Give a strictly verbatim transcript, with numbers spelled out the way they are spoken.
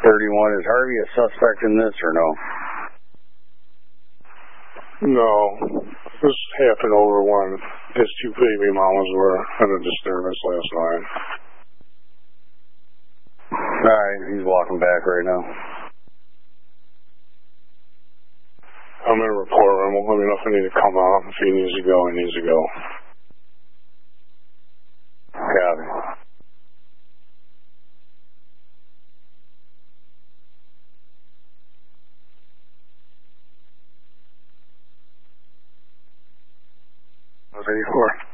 thirty-one. Is Harvey a suspect in this or no? No. This happened over when his two baby mamas were at a disturbance last night. Alright, he's walking back right now. I'm in a report room. Let me know if I need to come out. If he needs to go, he needs to go. Copy. eighty-four.